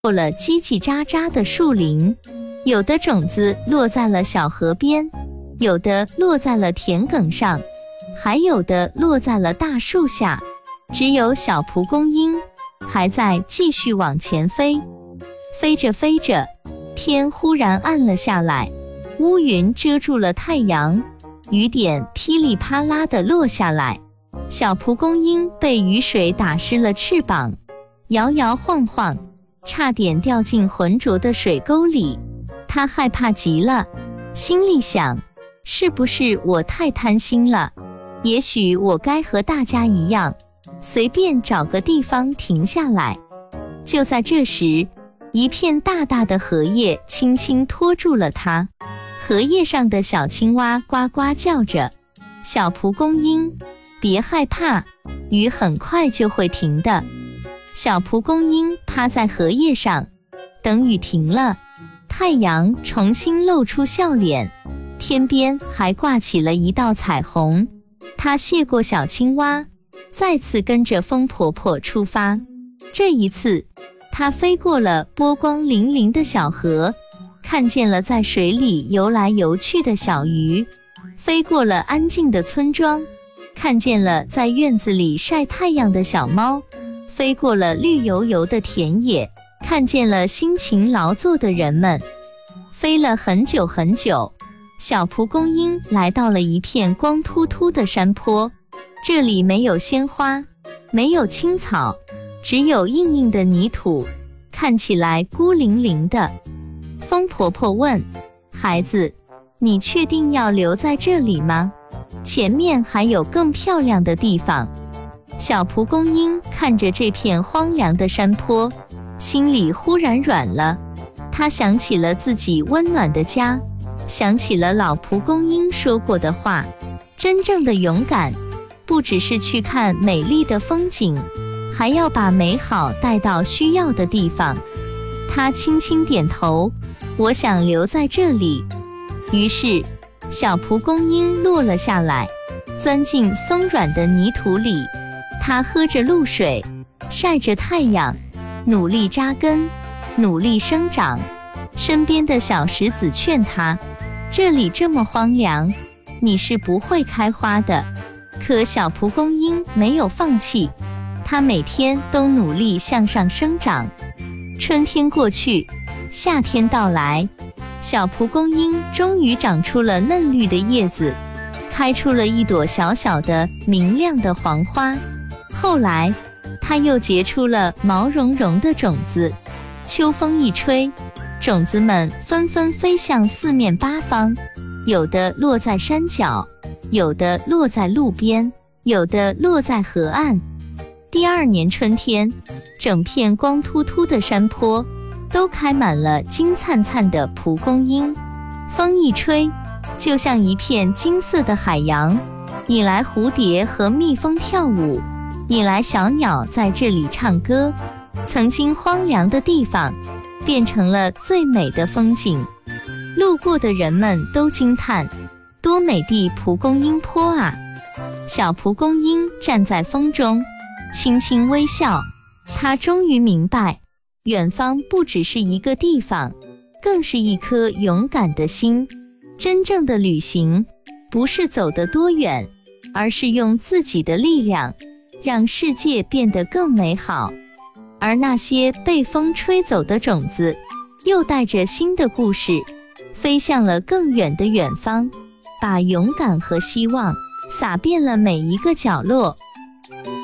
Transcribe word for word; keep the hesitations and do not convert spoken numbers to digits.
过了叽叽喳喳的树林，有的种子落在了小河边，有的落在了田埂上，还有的落在了大树下。只有小蒲公英还在继续往前飞。飞着飞着，天忽然暗了下来，乌云遮住了太阳，雨点噼里啪啦地落下来。小蒲公英被雨水打湿了翅膀，摇摇晃晃，差点掉进浑浊的水沟里。他害怕极了，心里想，是不是我太贪心了？也许我该和大家一样，随便找个地方停下来。就在这时，一片大大的荷叶轻轻托住了它，荷叶上的小青蛙呱呱叫着。小蒲公英，别害怕，雨很快就会停的。小蒲公英趴在荷叶上，等雨停了，太阳重新露出笑脸，天边还挂起了一道彩虹。它谢过小青蛙，再次跟着风婆婆出发。这一次，它飞过了波光粼粼的小河，看见了在水里游来游去的小鱼，飞过了安静的村庄，看见了在院子里晒太阳的小猫，飞过了绿油油的田野，看见了辛勤劳作的人们。飞了很久很久，小蒲公英来到了一片光秃秃的山坡，这里没有鲜花，没有青草，只有硬硬的泥土，看起来孤零零的。风婆婆问：孩子，你确定要留在这里吗？前面还有更漂亮的地方。小蒲公英看着这片荒凉的山坡，心里忽然软了。他想起了自己温暖的家，想起了老蒲公英说过的话，真正的勇敢不只是去看美丽的风景，还要把美好带到需要的地方。他轻轻点头，我想留在这里。于是小蒲公英落了下来，钻进松软的泥土里。它喝着露水，晒着太阳，努力扎根，努力生长。身边的小石子劝它，这里这么荒凉，你是不会开花的。可小蒲公英没有放弃，它每天都努力向上生长。春天过去，夏天到来，小蒲公英终于长出了嫩绿的叶子，开出了一朵小小的明亮的黄花。后来它又结出了毛茸茸的种子，秋风一吹，种子们纷纷飞向四面八方，有的落在山脚，有的落在路边，有的落在河岸。第二年春天，整片光秃秃的山坡都开满了金灿灿的蒲公英，风一吹，就像一片金色的海洋，引来蝴蝶和蜜蜂跳舞，引来小鸟在这里唱歌。曾经荒凉的地方变成了最美的风景，路过的人们都惊叹，多美的蒲公英坡啊！小蒲公英站在风中，轻轻微笑。他终于明白，远方不只是一个地方，更是一颗勇敢的心。真正的旅行不是走得多远，而是用自己的力量让世界变得更美好。而那些被风吹走的种子，又带着新的故事，飞向了更远的远方，把勇敢和希望洒遍了每一个角落。